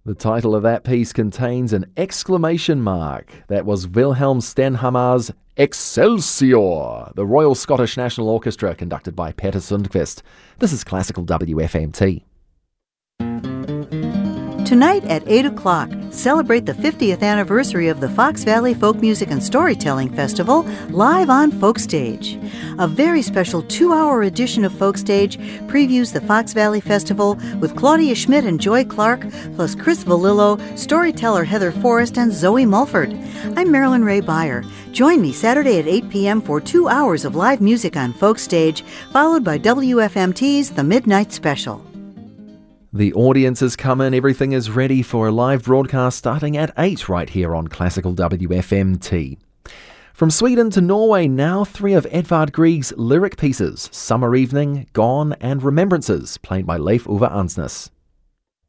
The title of that piece contains an exclamation mark. That was Wilhelm Stenhammar's Excelsior, the Royal Scottish National Orchestra, conducted by Petter Sundqvist. This is Classical WFMT. Tonight at 8 o'clock, celebrate the 50th anniversary of the Fox Valley Folk Music and Storytelling Festival live on Folkstage. A very special 2-hour edition of Folkstage previews the Fox Valley Festival with Claudia Schmidt and Joy Clark, plus Chris Valillo, storyteller Heather Forrest, and Zoe Mulford. I'm Marilyn Ray Beyer. Join me Saturday at 8 p.m. for 2 hours of live music on Folkstage, followed by WFMT's The Midnight Special. The audience has come in. Everything is ready for a live broadcast starting at 8 right here on Classical WFMT. From Sweden to Norway, now 3 of Edvard Grieg's lyric pieces, Summer Evening, Gone and Remembrances, played by Leif Ove Ansnes.